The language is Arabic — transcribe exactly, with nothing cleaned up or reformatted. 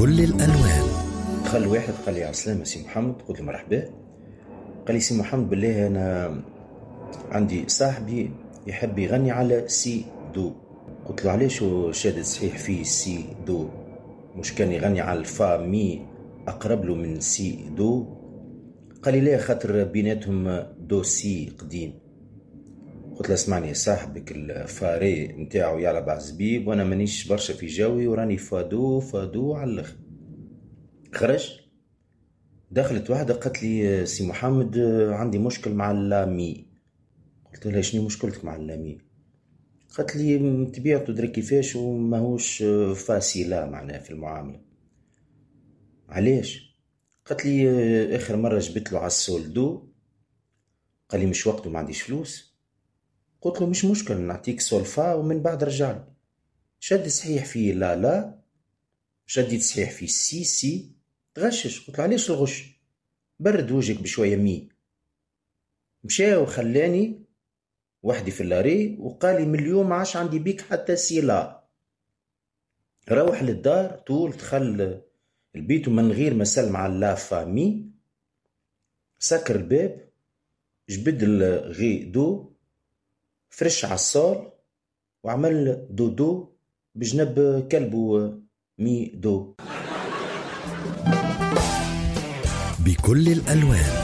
بكل الألوان. دخل واحد قال لي عسلامة سي محمد، قلت له مرحبا. قال لي سي محمد بالله أنا عندي صاحبي يحب يغني على سي دو. قلت له علاش شادد صحيح فيه سي دو؟ مش كان يغني على الفا مي أقرب له من سي دو؟ قال لي لا، خاطر بيناتهم دو سي قديم. قلت له اسمعني يا صاحبك الفاري نتاعو يعلب عزبيب وانا مانيش برشا في جوي وراني فادو فادو على الاخر. خرج دخلت واحدة قالت لي سي محمد عندي مشكل مع اللامي. قلت لها شنو مشكلتك مع اللامي؟ قالت لي طبيعته دري كيفاش وماهوش فاسيلا معناها في المعاملة. علاش؟ قالت لي اخر مرة جبت له على السول دو قال لي مش وقته ما عنديش فلوس. قلت له مش مشكل نعطيك سولفا ومن بعد رجع لي. شد صحيح فيه لا لا، شديت صحيح فيه سي سي، تغشش. قلت له علاش الغش؟ برد وجهك بشوية مي. مشى وخلاني وحدي في اللاري وقال لي من اليوم ما عادش عندي بيك حتى سي لا. روح للدار طول دخل البيت ومن غير ما سلم على لا فامي سكر الباب، جبد الغي دو، فرش على الصال وعمل دودو بجنب كلبه مي دو. بكل الألوان.